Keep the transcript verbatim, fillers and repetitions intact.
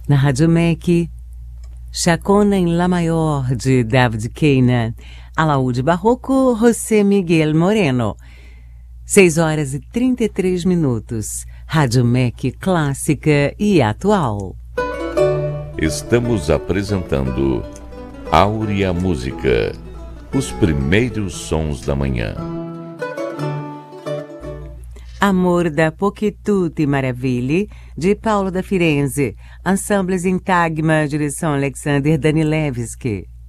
Na Rádio M E C, Chacona em Lá Maior, de David Keina, alaúde barroco, José Miguel Moreno. seis horas e trinta e três minutos. Rádio M E C clássica e atual. Estamos apresentando Áurea Música, os primeiros sons da manhã. Amor da Poche Tutte Maraville, de Paulo da Firenze. Ensembles Intagma, direção Alexander Danilevski.